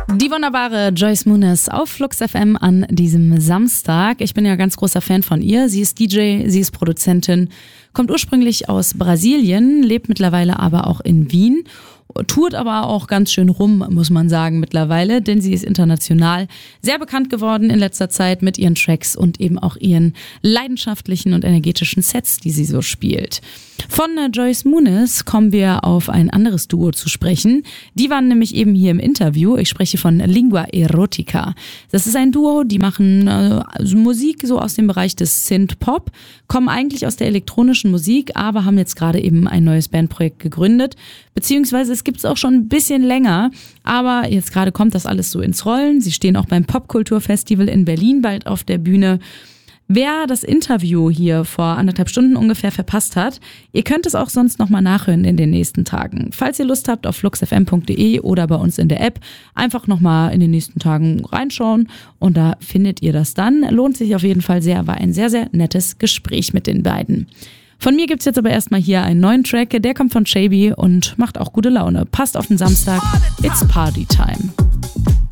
Die wunderbare Joyce Muniz auf Flux FM an diesem Samstag. Ich bin ja ganz großer Fan von ihr. Sie ist DJ, sie ist Produzentin, kommt ursprünglich aus Brasilien, lebt mittlerweile aber auch in Wien. Tourt aber auch ganz schön rum, muss man sagen, mittlerweile, denn sie ist international sehr bekannt geworden in letzter Zeit mit ihren Tracks und eben auch ihren leidenschaftlichen und energetischen Sets, die sie so spielt. Von Joyce Muniz kommen wir auf ein anderes Duo zu sprechen. Die waren nämlich eben hier im Interview. Ich spreche von Lingua Erotica. Das ist ein Duo, die machen Musik so aus dem Bereich des Synth-Pop, kommen eigentlich aus der elektronischen Musik, aber haben jetzt gerade eben ein neues Bandprojekt gegründet, beziehungsweise es gibt es auch schon ein bisschen länger, aber jetzt gerade kommt das alles so ins Rollen. Sie stehen auch beim Popkulturfestival in Berlin bald auf der Bühne. Wer das Interview hier vor 1,5 Stunden ungefähr verpasst hat, ihr könnt es auch sonst nochmal nachhören in den nächsten Tagen. Falls ihr Lust habt, auf fluxfm.de oder bei uns in der App einfach nochmal in den nächsten Tagen reinschauen und da findet ihr das dann. Lohnt sich auf jeden Fall sehr, war ein sehr, sehr nettes Gespräch mit den beiden. Von mir gibt's jetzt aber erstmal hier einen neuen Track, der kommt von Shaby und macht auch gute Laune. Passt auf den Samstag, it's Party Time.